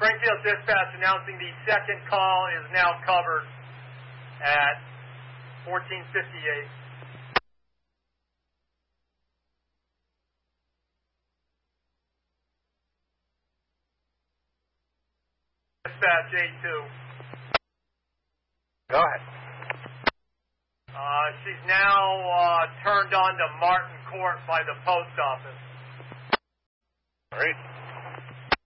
Springfield Dispatch announcing the second call is now covered at 14:58. Dispatch 8-2. Go ahead. She's now turned on to Martin Court by the post office. Great.